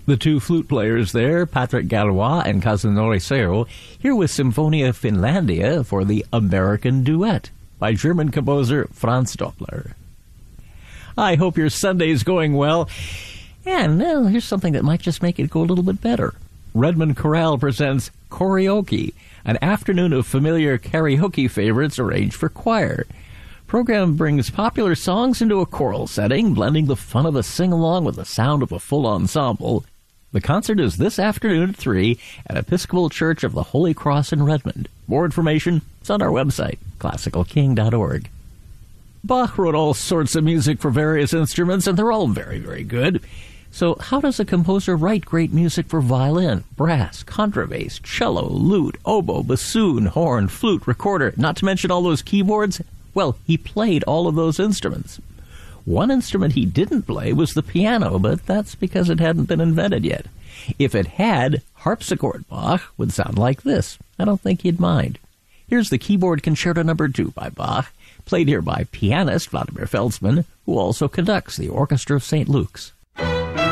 The two flute players there, Patrick Gallois and Kazunori Seo, here with Symphonia Finlandia for the American Duet by German composer Franz Doppler. I hope your Sunday's going well. And here's something that might just make it go a little bit better. Redmond Chorale presents Choreoke, an afternoon of familiar karaoke favorites arranged for choir. Program brings popular songs into a choral setting, blending the fun of a sing-along with the sound of a full ensemble. The concert is this afternoon at 3 at Episcopal Church of the Holy Cross in Redmond. More information is on our website, classicalking.org. Bach wrote all sorts of music for various instruments, and they're all very, very good. So how does a composer write great music for violin, brass, contrabass, cello, lute, oboe, bassoon, horn, flute, recorder, not to mention all those keyboards? Well, he played all of those instruments. One instrument he didn't play was the piano, but that's because it hadn't been invented yet. If it had, harpsichord Bach would sound like this. I don't think you'd mind. Here's the Keyboard Concerto No. 2 by Bach, played here by pianist Vladimir Feldsman, who also conducts the Orchestra of St. Luke's.